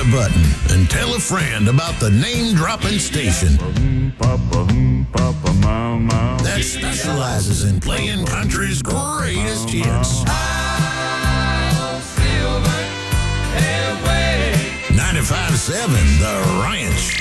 button and tell a friend about the name-dropping station that specializes in playing country's greatest hits. 95.7 The Ranch.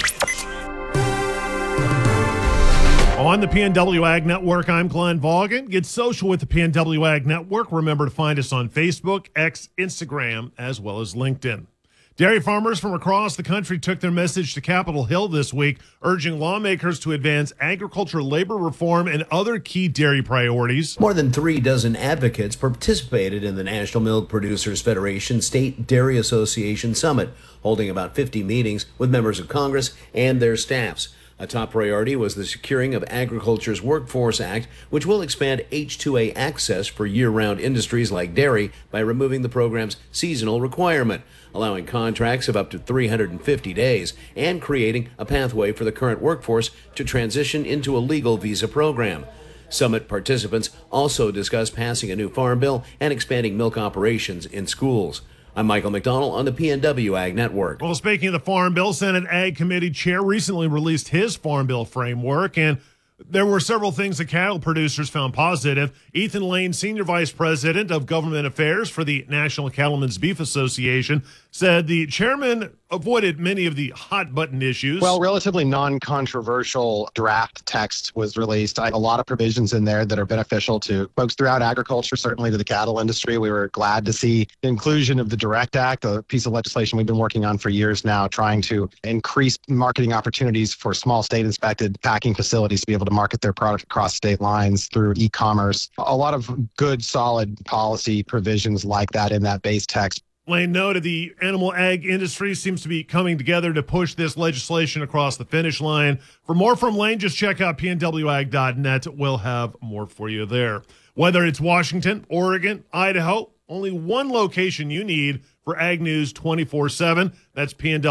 On the PNW Ag Network, I'm Glenn Vaughan. Get social with the PNW Ag Network. Remember to find us on Facebook, X, Instagram, as well as LinkedIn. Dairy farmers from across the country took their message to Capitol Hill this week, urging lawmakers to advance agriculture labor reform and other key dairy priorities. More than 3 dozen advocates participated in the National Milk Producers Federation State Dairy Association Summit, holding about 50 meetings with members of Congress and their staffs. A top priority was the securing of Agriculture's Workforce Act, which will expand H-2A access for year-round industries like dairy by removing the program's seasonal requirement, allowing contracts of up to 350 days, and creating a pathway for the current workforce to transition into a legal visa program. Summit participants also discussed passing a new farm bill and expanding milk operations in schools. I'm Michael McDonald on the PNW Ag Network. Well, speaking of the Farm Bill, Senate Ag Committee Chair recently released his Farm Bill framework, and there were several things that cattle producers found positive. Ethan Lane, Senior Vice President of Government Affairs for the National Cattlemen's Beef Association, said the chairman avoided many of the hot-button issues. Well, relatively non-controversial draft text was released. A lot of provisions in there that are beneficial to folks throughout agriculture, certainly to the cattle industry. We were glad to see the inclusion of the DIRECT Act, a piece of legislation we've been working on for years now, trying to increase marketing opportunities for small state-inspected packing facilities to be able to market their product across state lines through e-commerce. A lot of good, solid policy provisions like that in that base text. Lane noted the animal ag industry seems to be coming together to push this legislation across the finish line. For more from Lane, just check out pnwag.net. We'll have more for you there. Whether it's Washington, Oregon, Idaho, only one location you need for Ag News 24/7. That's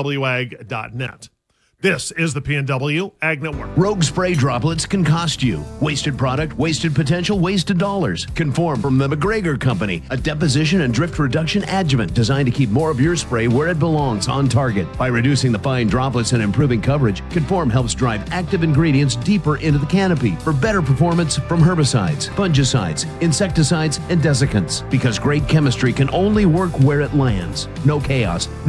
pnwag.net. This is the PNW Ag Network. Rogue spray droplets can cost you. Wasted product, wasted potential, wasted dollars. Conform from the McGregor Company, a deposition and drift reduction adjuvant designed to keep more of your spray where it belongs, on target. By reducing the fine droplets and improving coverage, Conform helps drive active ingredients deeper into the canopy for better performance from herbicides, fungicides, insecticides, and desiccants. Because great chemistry can only work where it lands. No chaos,